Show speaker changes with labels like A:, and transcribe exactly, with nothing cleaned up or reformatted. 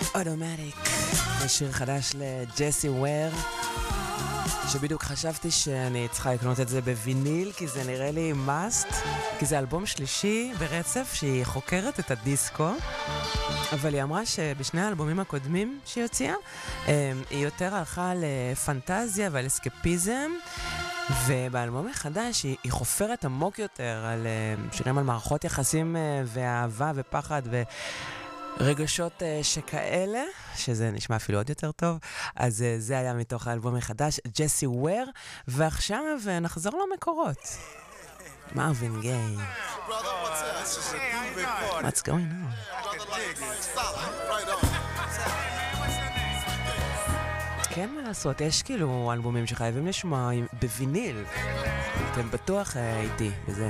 A: אוטומטיק, זה שיר חדש לג'סי וויר, שבדיוק חשבתי שאני צריכה לקנות את זה בוויניל, כי זה נראה לי must, כי זה אלבום שלישי ברצף שהיא חוקרת את הדיסקו, אבל היא אמרה שבשני האלבומים הקודמים שהיא הוציאה, היא יותר הלכה לפנטזיה ועל אסקפיזם, ובאלבום החדש היא, היא חופרת עמוק יותר על שירים על מערכות יחסים ואהבה ופחד ורגשות שכאלה, שזה נשמע אפילו עוד יותר טוב. אז זה היה מתוך האלבום החדש, ג'סי וויר, ועכשיו נחזור למקורות. מרווין גיי. What's going on? כן, מה לעשות, יש כאילו אלבומים שחייבים לשמוע בוויניל. אתם בטוח איתי בזה.